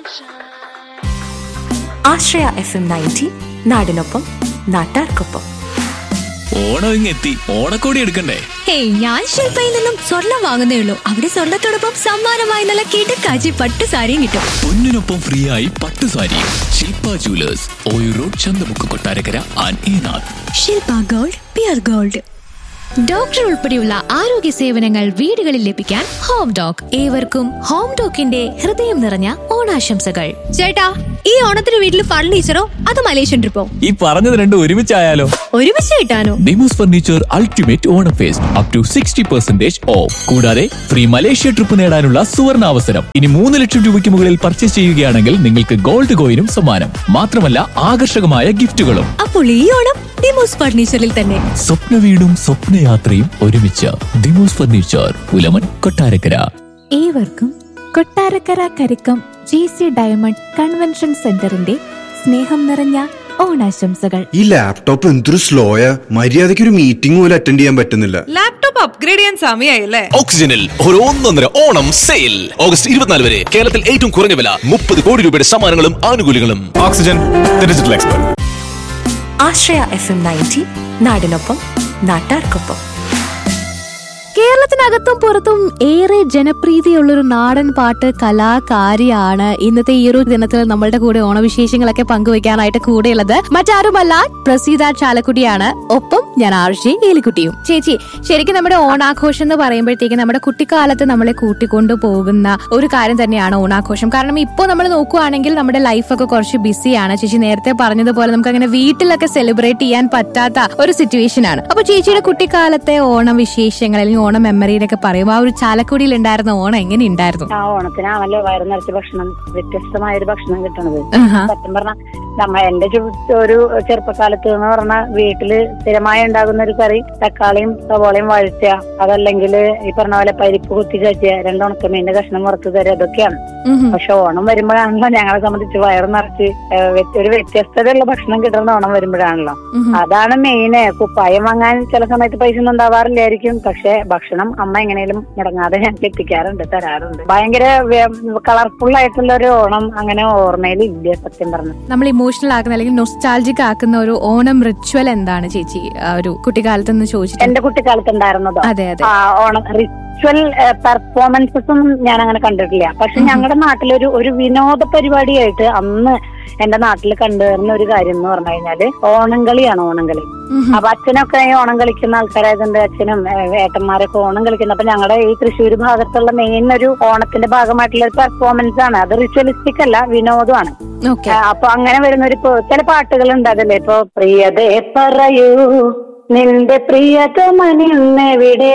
ആശ്രയ FM 90 നാടിനൊപ്പം നാട്ടാർക്കൊപ്പം. ഓണം ഇങ്ങെത്തി, ഓണക്കോടി എടുക്കണ്ടേ? ഹേയ്, ഞാൻ ശില്പയിൽ നിന്നും സ്വർണം വാങ്ങുന്നേ ഉള്ളൂ. അവിടെ സ്വർണത്തോടൊപ്പം സമ്മാനമായി നല്ല കിടക്കാച്ചി പട്ട് സാരിയും കിട്ടും. പൊന്നിനൊപ്പം ഫ്രീ ആയി പട്ടുസാരി. ശില്പ jewellers, Oyoor road, Chanthamukku, Kottarakkara and ഈനാഥ്. Shilpa gold, peer gold. Doctor ഉൾപ്പെടെയുള്ള ആരോഗ്യ സേവനങ്ങൾ വീടുകളിൽ ലഭിക്കാൻ ഹോം ഡോക്. ഏവർക്കും ഹോം ഡോക്കിന്റെ ഹൃദയം നിറഞ്ഞ ഓണാശംസകൾ. ചേട്ടാ, ഈ ഓണത്തിന് വീട്ടിൽ ഫർണിച്ചറോ അത് മലേഷ്യൻ ട്രിപ്പോ? ഈ പറഞ്ഞത് രണ്ടും ഒരുമിച്ചായാലോ? ഒരുമിച്ച് കിട്ടാനോ? Demos furniture ultimate Onam first up to 60% of. കൂടാതെ ഫ്രീ മലേഷ്യ ട്രിപ്പ് നേടാനുള്ള സുവർണ അവസരം. ഇനി 3 ലക്ഷം രൂപയ്ക്ക് മുകളിൽ പർച്ചേസ് ചെയ്യുകയാണെങ്കിൽ നിങ്ങൾക്ക് ഗോൾഡ് കോയിനും സമ്മാനം. മാത്രമല്ല, ആകർഷകമായ ഗിഫ്റ്റുകളും. അപ്പോൾ ഈ ഓണം ഡിമോസ് ഫർണിച്ചറിൽ തന്നെ. സ്വപ്ന വീടും സ്വപ്നയാത്രയും ഒരുമിച്ച്. ഡിമോസ് ഫർണിച്ചർ, പുലമൺ, കൊട്ടാരക്കര. ഏവർക്കും Kottarakkara Karikkam GC diamond convention സെന്ററിന്റെ സ്നേഹം നിറഞ്ഞ ഓണാശംസകൾ. ഈ ലാപ്ടോപ്പ് എന്തൊരു സ്ലോയാ, മര്യാദയ്ക്ക് ഒരു മീറ്റിംഗ് പോലും അറ്റൻഡ് ചെയ്യാൻ പറ്റുന്നില്ല. ലാപ്ടോപ്പ് അപ്ഗ്രേഡ് ചെയ്യാൻ സമയമായില്ലേ? ഓക്സിജനിൽ ഒരു 1.5 ഓണം സെയിൽ. ഓഗസ്റ്റ് 24 വരെ കേരളത്തിൽ ഏറ്റവും കുറഞ്ഞ വില, 30 കോടി രൂപയുടെ സമ്മാനങ്ങളും ആനുകൂല്യങ്ങളും. Oxygen, digital expert. ആശ്രയ FM 90 നാടിനൊപ്പം നാട്ടാർക്കൊപ്പം. കേരളത്തിനകത്തും പുറത്തും ഏറെ ജനപ്രീതിയുള്ളൊരു നാടൻ പാട്ട് കലാകാരിയാണ് ഇന്നത്തെ ഈ ഒരു ദിനത്തിൽ നമ്മളുടെ കൂടെ ഓണവിശേഷങ്ങളൊക്കെ പങ്കുവെക്കാനായിട്ട് കൂടെയുള്ളത് മറ്റാരുമല്ല, പ്രസീത ചാലക്കുടിയാണ്. ഒപ്പം ഞാൻ ആർഷി ഏലിക്കുട്ടിയും. ചേച്ചി, ശരിക്കും നമ്മുടെ ഓണാഘോഷം എന്ന് പറയുമ്പോഴത്തേക്ക് നമ്മുടെ കുട്ടിക്കാലത്ത് നമ്മളെ കൂട്ടിക്കൊണ്ടു പോകുന്ന ഒരു കാര്യം തന്നെയാണ് ഓണാഘോഷം. കാരണം ഇപ്പോൾ നമ്മൾ നോക്കുകയാണെങ്കിൽ നമ്മുടെ ലൈഫൊക്കെ കുറച്ച് ബിസിയാണ്. ചേച്ചി നേരത്തെ പറഞ്ഞതുപോലെ നമുക്ക് അങ്ങനെ വീട്ടിലൊക്കെ സെലിബ്രേറ്റ് ചെയ്യാൻ പറ്റാത്ത ഒരു സിറ്റുവേഷൻ ആണ്. അപ്പൊ ചേച്ചിയുടെ കുട്ടിക്കാലത്തെ ഓണം വിശേഷങ്ങൾ അല്ലെങ്കിൽ ഓണം മെമ്മറിയിലൊക്കെ പറയുമ്പോൾ ആ ഒരു ചാലക്കുടിയിൽ ഉണ്ടായിരുന്ന ഓണം എങ്ങനെ ഉണ്ടായിരുന്നു? ആ ഓണത്തിനാണല്ലോ വയറ് നിറച്ച ഭക്ഷണം, വ്യത്യസ്തമായ ഒരു ഭക്ഷണം കിട്ടണത്. സത്യം പറഞ്ഞാൽ എന്റെ ഒരു ചെറുപ്പകാലത്ത് എന്ന് പറഞ്ഞാൽ വീട്ടില് സ്ഥിരമായി ഉണ്ടാകുന്ന ഒരു കറി തക്കാളിയും സവോളയും വഴറ്റുക, അതല്ലെങ്കിൽ ഈ പറഞ്ഞ പോലെ പരിപ്പ് കുത്തി കയറ്റുക, 2 ഉണക്കമീന്റെ കഷ്ണം വറുത്ത് തരിക, ഇതൊക്കെയാണ്. പക്ഷെ ഓണം വരുമ്പോഴാണല്ലോ ഞങ്ങളെ സംബന്ധിച്ച് വയറ് നിറച്ച് ഒരു വ്യത്യസ്തതയുള്ള ഭക്ഷണം കിട്ടുന്ന ഓണം വരുമ്പോഴാണല്ലോ. അതാണ് മെയിന്. കുപ്പായം വാങ്ങാൻ ചില സമയത്ത് പൈസ ഒന്നും ഉണ്ടാവാറില്ലായിരിക്കും, പക്ഷെ ഭക്ഷണം അമ്മ എങ്ങനെയും മുടങ്ങാതെ ഞങ്ങൾക്ക് എത്തിക്കാറുണ്ട്, തരാറുണ്ട്. ഭയങ്കര കളർഫുൾ ആയിട്ടുള്ള ഒരു ഓണം അങ്ങനെ ഓർമ്മയിൽ ഇല്ല സത്യം പറഞ്ഞു. നമ്മൾ ഇമോഷണൽ ആക്കുന്ന അല്ലെങ്കിൽ നൊസ്റ്റാൾജിക് ആക്കുന്ന ഒരു ഓണം റിച്വൽ എന്താണ് ചേച്ചി ഒരു കുട്ടിക്കാലത്ത് നിന്ന് ചോദിച്ചിട്ട്? എന്റെ കുട്ടിക്കാലത്ത് ഉണ്ടായിരുന്നതോ? അതെ അതെ. ഓണം റിച്വൽ പെർഫോമൻസസ് ഒന്നും ഞാൻ അങ്ങനെ കണ്ടിട്ടില്ല. പക്ഷെ ഞങ്ങളുടെ നാട്ടിലൊരു വിനോദ പരിപാടിയായിട്ട് അന്ന് എന്റെ നാട്ടിൽ കണ്ടുവരുന്ന ഒരു കാര്യം എന്ന് പറഞ്ഞു കഴിഞ്ഞാല് ഓണംകളിയാണ്. ഓണംകളി. അപ്പൊ അച്ഛനൊക്കെ ഓണം കളിക്കുന്ന ആൾക്കാരായതുകൊണ്ട് അച്ഛനും ഏട്ടന്മാരൊക്കെ ഓണം കളിക്കുന്നത്. അപ്പൊ ഞങ്ങളുടെ ഈ തൃശ്ശൂർ ഭാഗത്തുള്ള മെയിൻ ഒരു ഓണത്തിന്റെ ഭാഗമായിട്ടുള്ള ഒരു പെർഫോമൻസ് ആണ്. അത് റിച്വലിസ്റ്റിക് അല്ല, വിനോദമാണ്. അപ്പൊ അങ്ങനെ വരുന്ന ചില പാട്ടുകളുണ്ട് അതില്. ഇപ്പൊ പ്രിയതേ പറയൂ നിന്റെ പ്രിയതമനിന്നെവിടെ,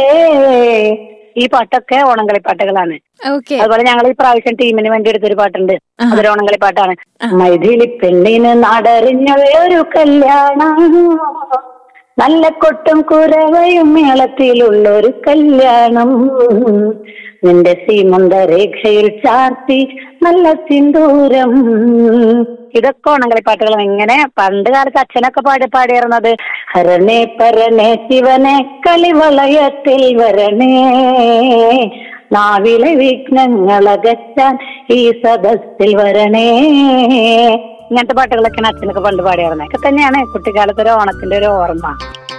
ഈ പാട്ടൊക്കെ ഓണംകളി പാട്ടുകളാണ്. അതുപോലെ ഞങ്ങൾ ഈ പ്രാവശ്യം ടീമിന് വേണ്ടി എടുത്തൊരു പാട്ടുണ്ട്, അതൊരു ഓണംകളി പാട്ടാണ്. മൈഥിലി പെണ്ണിന് നാടറിഞ്ഞൊരു കല്യാണം, നല്ല കൊട്ടും കുരവയും മേളത്തിലുള്ളൊരു കല്യാണം, നിന്റെ സീമന്ത രേഖയിൽ ചാർത്തി നല്ല സിന്ദൂരം. ഇതൊക്കെ ഓണംകളി പാട്ടുകൾ. ഇങ്ങനെ പണ്ട് കാലത്ത് അച്ഛനൊക്കെ പാടിയിരുന്നത് ഹരണേ പരണേ ശിവനെ കളിവളയത്തിൽ വരണേ, നാവിലെ വിഘ്നങ്ങളകറ്റാൻ ഈ സദസ്സിൽ വരണേ. ഇങ്ങനത്തെ പാട്ടുകളൊക്കെയാണ് അച്ഛനൊക്കെ പണ്ട് പാടിയിരുന്നത്. ഒക്കെ തന്നെയാണ് കുട്ടിക്കാലത്തൊരു ഓണത്തിന്റെ ഒരു ഓർമ്മ.